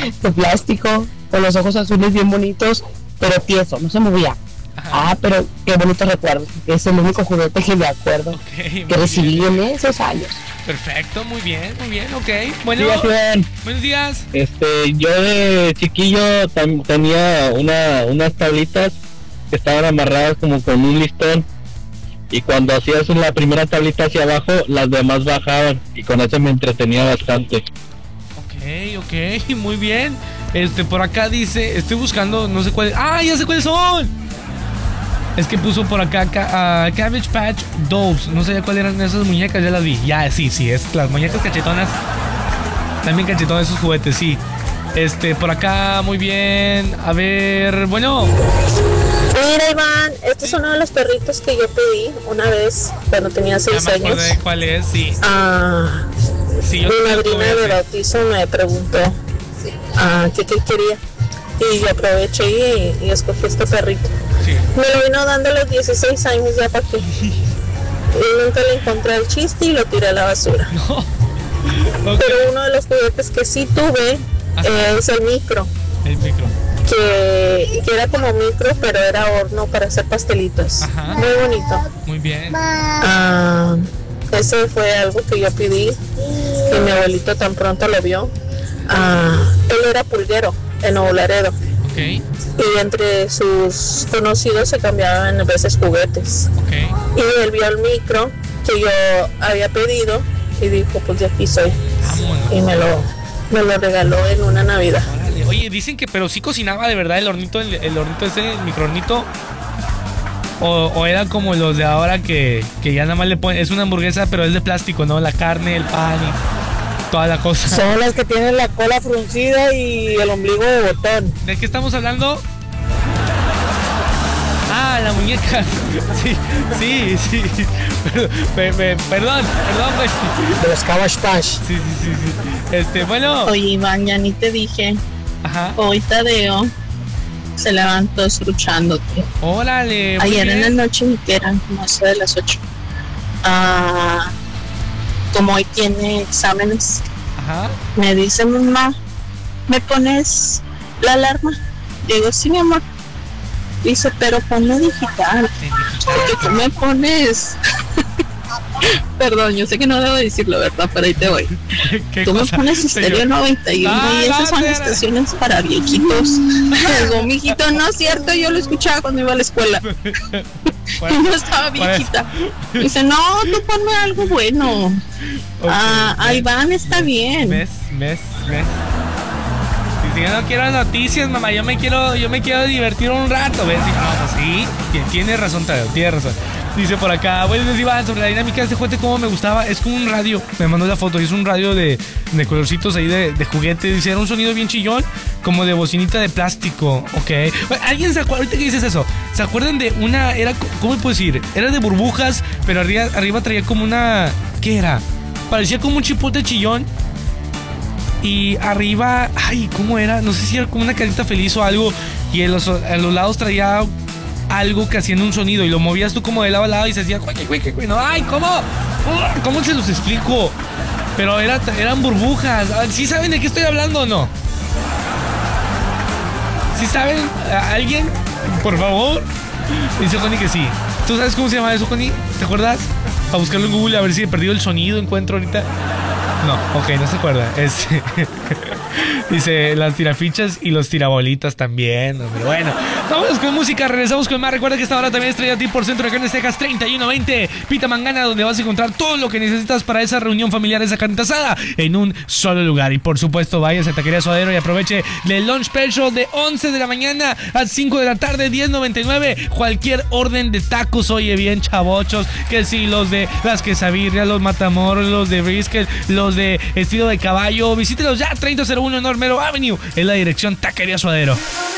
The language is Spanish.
de plástico, con los ojos azules bien bonitos, pero tieso, no se movía. Ajá. Pero qué bonito recuerdo, es el único juguete que me acuerdo que recibí en esos años. Perfecto, muy bien, ok. Bueno, buenos días. Yo de chiquillo tenía unas tablitas que estaban amarradas como con un listón, y cuando hacías la primera tablita hacia abajo, las demás bajaban, y con eso me entretenía bastante. Ok, muy bien. Por acá dice, estoy buscando, no sé cuáles. ¡Ah, ya sé cuáles son! Es que puso por acá Cabbage Patch Dolls. No sabía cuáles eran esas muñecas, ya las vi. Ya, sí, es las muñecas cachetonas. También cachetonas esos juguetes, sí. Por acá, muy bien. A ver, bueno. Mira, Iván, este es uno de los perritos que yo pedí una vez cuando tenía 6 años. Ya me acordé cuál es, sí. Sí, mi madrina de bautizo me preguntó qué quería. Y yo aproveché y escogí este perrito. Sí. Me lo vino dando a los 16 años, ya para qué. Y nunca le encontré el chiste y lo tiré a la basura. No. Okay. Pero uno de los juguetes que sí tuve es el micro. El micro. Que era como micro, pero era horno para hacer pastelitos. Ajá. Muy bonito. Muy bien. Ese fue algo que yo pedí y mi abuelito tan pronto lo vio. Él era pulguero en Nuevo Laredo. Okay. Y entre sus conocidos se cambiaban a veces juguetes. Okay. Y él vio el micro que yo había pedido y dijo, pues de aquí soy. Y me lo regaló en una Navidad. Oye, dicen que pero sí cocinaba de verdad el hornito ese, el microhornito. O era como los de ahora que ya nada más le ponen, es una hamburguesa pero es de plástico, ¿no? La carne, el pan y toda la cosa. Son las que tienen la cola fruncida y el ombligo de botón. ¿De qué estamos hablando? La muñeca. Sí. Perdón, pues. De los Cabbage Patch. Sí. Bueno. Oye, Iván, ya ni te dije. Ajá. Hoy Tadeo se levantó escuchándote. Órale. Ayer en la noche, que eran como eso de las 8. Como hoy tiene exámenes. Ajá. Me dice, mamá, ¿me pones la alarma? Digo, sí, mi amor. Dice, pero ponlo digital. Porque tú me pones. Perdón, yo sé que no debo decirlo, ¿verdad? Pero ahí te voy. Tú me pones Estéreo 91 y esas son estaciones para viejitos. Digo, mijito, no es cierto, yo lo escuchaba cuando iba a la escuela. Yo estaba viejita. Dice, no, tú ponme algo bueno. Iván está bien. ¿Ves? Dice, yo no quiero noticias, mamá, yo me quiero divertir un rato, ¿ves? Y no, pues sí, tiene razón, Tadeo, tiene razón. Dice por acá, bueno, Iván, sobre la dinámica de este juguete, cómo me gustaba. Es como un radio, me mandó la foto, y es un radio de colorcitos ahí de juguete. Dice, era un sonido bien chillón, como de bocinita de plástico, ok. ¿Alguien se acuerda, ahorita que dices eso, se acuerdan de una, era, ¿cómo puedo decir? Era de burbujas, pero arriba traía como una, ¿qué era? Parecía como un chipote chillón. Y arriba, ¿cómo era? No sé si era como una carita feliz o algo. Y en los lados traía algo que hacía un sonido. Y lo movías tú como de lado a lado y se hacía... No, ¿cómo se los explico? Pero eran burbujas. ¿Sí saben de qué estoy hablando o no? ¿Sí saben? ¿Alguien? Por favor. Dice Juani que sí. ¿Tú sabes cómo se llama eso, Juani? ¿Te acuerdas? Para buscarlo en Google a ver si he perdido el sonido. Encuentro ahorita... No, ok, no se acuerda. Dice las tirafichas y los tirabolitas también. Hombre. Bueno, vamos con música, regresamos con más. Recuerda que esta hora también estrella a ti por Centro de Carnes Texas 3120 Pita Mangana, donde vas a encontrar todo lo que necesitas para esa reunión familiar, esa carne asada en un solo lugar. Y por supuesto, váyase a Taquería Suadero y aproveche el lunch special de 11 de la mañana a 5 de la tarde, $10.99. Cualquier orden de tacos, oye bien, chavochos, que sí, los de las quesabirrias, los matamoros, los de brisket, los de estilo de caballo. Visítelos ya, 3001 North Mero Avenue, en la dirección Taquería Suadero.